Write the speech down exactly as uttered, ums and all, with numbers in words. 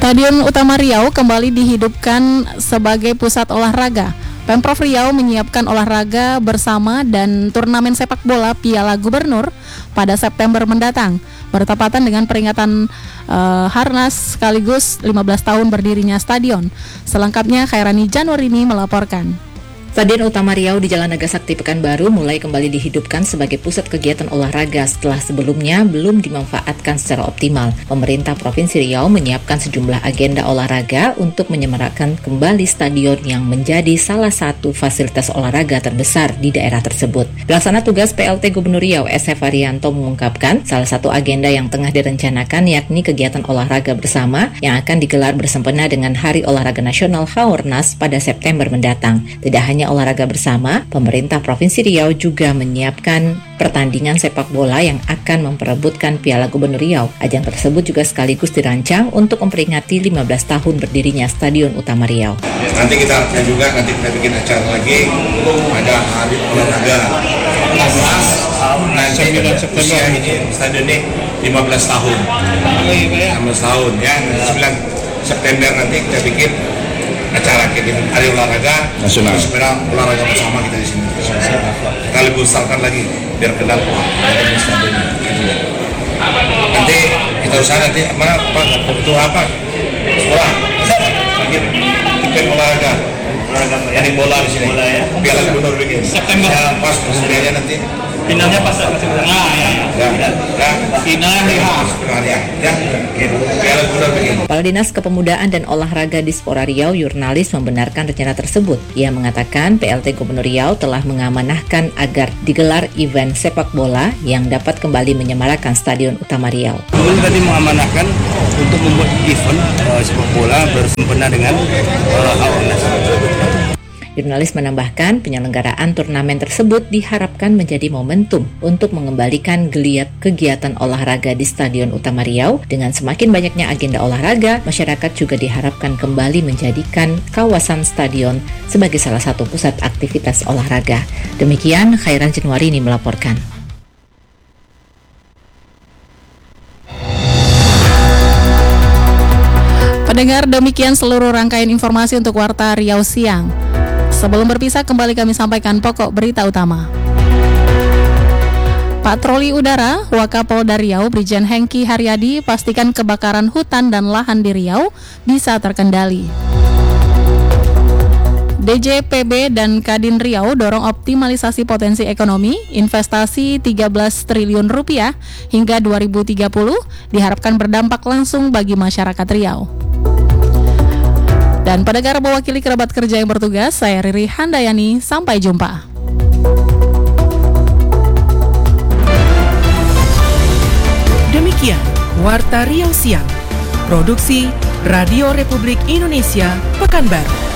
Stadion Utama Riau kembali dihidupkan sebagai pusat olahraga. Pemprov Riau menyiapkan olahraga bersama dan turnamen sepak bola Piala Gubernur pada September mendatang, bertepatan dengan peringatan uh, Harnas sekaligus lima belas tahun berdirinya stadion. Selengkapnya Khairani Januarini melaporkan. Stadion Utama Riau di Jalan Nagasakti Pekanbaru mulai kembali dihidupkan sebagai pusat kegiatan olahraga setelah sebelumnya belum dimanfaatkan secara optimal. Pemerintah Provinsi Riau menyiapkan sejumlah agenda olahraga untuk menyemarakan kembali stadion yang menjadi salah satu fasilitas olahraga terbesar di daerah tersebut. Pelaksana tugas P L T Gubernur Riau S F Arianto mengungkapkan salah satu agenda yang tengah direncanakan yakni kegiatan olahraga bersama yang akan digelar bersempena dengan Hari Olahraga Nasional Harnas pada September mendatang. Tidak hanya olahraga bersama, pemerintah Provinsi Riau juga menyiapkan pertandingan sepak bola yang akan memperebutkan Piala Gubernur Riau. Ajang tersebut juga sekaligus dirancang untuk memperingati lima belas tahun berdirinya Stadion Utama Riau. Nanti kita akan juga nanti kita bikin acara lagi ada Hari Olahraga Harnas nanti usia ini stadion ini lima belas tahun. lima belas tahun ya. sembilan September nanti kita bikin acara kita Hari Olahraga Nasional. Sepeda olahraga bersama kita di sini. Kita lebih besarkan lagi biar kenal dari stadion. Nanti kita usaha nanti mana apa butuh apa sekolah lagi tim olahraga olahraga yang bola di sini. Bola ya. Piala Gubernur bikin. September. Ya, pas persediaannya nanti. Finalnya pas September. Ah ya ya. Ya. Ya. Finalnya ya. Ya. Piala Gubernur bikin. Kepala Dinas Kepemudaan dan Olahraga Dispora Riau, Yurnalis, membenarkan rencana tersebut. Ia mengatakan P L T Gubernur Riau telah mengamanahkan agar digelar event sepak bola yang dapat kembali menyemarakan Stadion Utama Riau. Kami tadi mengamanahkan untuk membuat event uh, sepak bola bersempena dengan uh, Harnas. Jurnalis menambahkan penyelenggaraan turnamen tersebut diharapkan menjadi momentum untuk mengembalikan geliat kegiatan olahraga di Stadion Utama Riau. Dengan semakin banyaknya agenda olahraga, masyarakat juga diharapkan kembali menjadikan kawasan stadion sebagai salah satu pusat aktivitas olahraga. Demikian Khairan Januarini melaporkan. Pendengar, demikian seluruh rangkaian informasi untuk Warta Riau Siang. Sebelum berpisah, kembali kami sampaikan pokok berita utama. Patroli Udara, Wakapolda Riau Brigjen Hengki Haryadi pastikan kebakaran hutan dan lahan di Riau bisa terkendali. D J P B dan Kadin Riau dorong optimalisasi potensi ekonomi, investasi tiga belas triliun rupiah hingga dua ribu tiga puluh diharapkan berdampak langsung bagi masyarakat Riau. Dan pendengar mewakili kerabat kerja yang bertugas, saya Riri Handayani, sampai jumpa. Demikian Warta Riau Siang, produksi Radio Republik Indonesia, Pekanbaru.